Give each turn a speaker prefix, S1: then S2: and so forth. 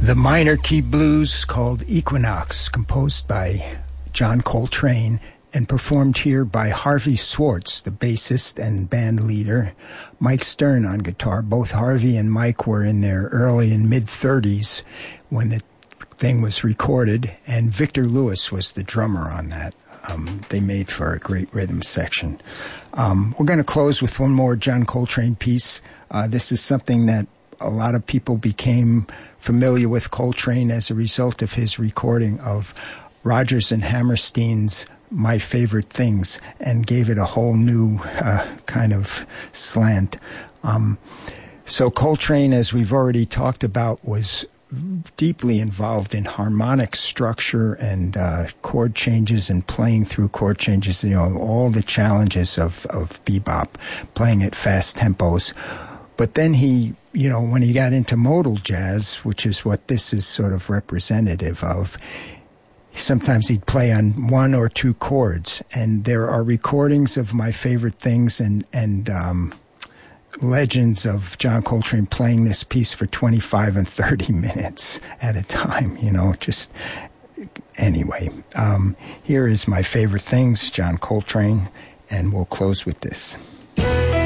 S1: The minor key blues called Equinox, composed by John Coltrane and performed here by Harvey Swartz, the bassist and band leader, Mike Stern on guitar. Both Harvey and Mike were in their early and mid-30s when the thing was recorded, and Victor Lewis was the drummer on that. They made for a great rhythm section. We're going to close with one more John Coltrane piece. This is something that a lot of people became familiar with Coltrane as a result of his recording of Rodgers and Hammerstein's My Favorite Things, and gave it a whole new kind of slant. So Coltrane, as we've already talked about, was deeply involved in harmonic structure and chord changes and playing through chord changes, all the challenges of bebop, playing at fast tempos. But then he, when he got into modal jazz, which is what this is sort of representative of, sometimes he'd play on one or two chords. And there are recordings of My Favorite Things and legends of John Coltrane playing this piece for 25 and 30 minutes at a time, anyway. Here is My Favorite Things, John Coltrane, and we'll close with this.